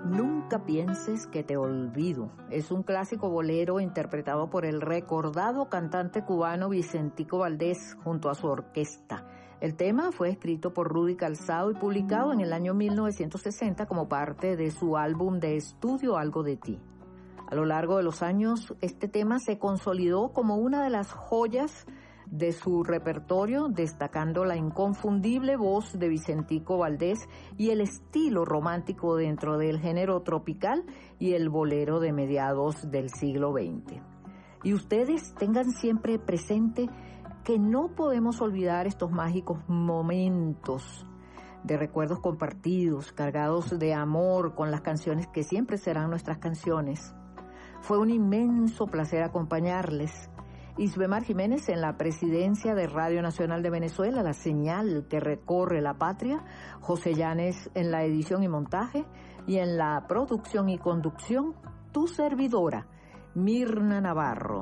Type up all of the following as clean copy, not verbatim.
Nunca pienses que te olvido. Es un clásico bolero interpretado por el recordado cantante cubano Vicentico Valdés junto a su orquesta. El tema fue escrito por Rudy Calzado y publicado en el año 1960 como parte de su álbum de estudio Algo de ti. A lo largo de los años, este tema se consolidó como una de las joyas de su repertorio, destacando la inconfundible voz de Vicentico Valdés y el estilo romántico dentro del género tropical y el bolero de mediados del siglo XX. Y ustedes tengan siempre presente que no podemos olvidar estos mágicos momentos de recuerdos compartidos, cargados de amor con las canciones que siempre serán nuestras canciones. Fue un inmenso placer acompañarles. Isbemar Jiménez en la presidencia de Radio Nacional de Venezuela, la señal que recorre la patria, José Llanes en la edición y montaje, y en la producción y conducción, tu servidora, Mirna Navarro.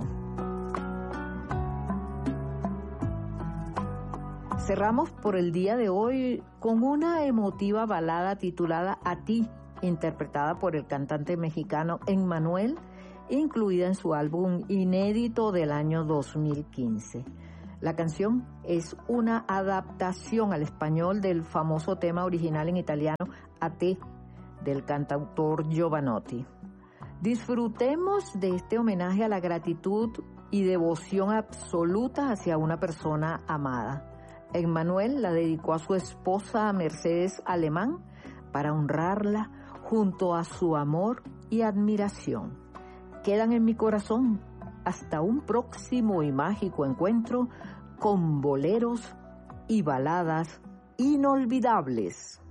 Cerramos por el día de hoy con una emotiva balada titulada A ti, interpretada por el cantante mexicano Emmanuel, incluida en su álbum inédito del año 2015. La canción es una adaptación al español del famoso tema original en italiano A te, del cantautor Giovanotti. Disfrutemos de este homenaje a la gratitud y devoción absoluta hacia una persona amada. Emmanuel la dedicó a su esposa Mercedes Alemán para honrarla junto a su amor y admiración. Quedan en mi corazón. Hasta un próximo y mágico encuentro con boleros y baladas inolvidables.